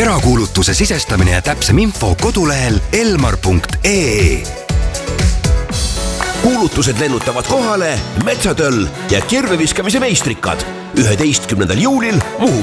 erakuulutuse sisestamine ja täpsem info kodulehel elmar.ee. Kuulutused lennutavad kohale Metsatöll ja kirveviskamise meistrikad 11. juulil Muhu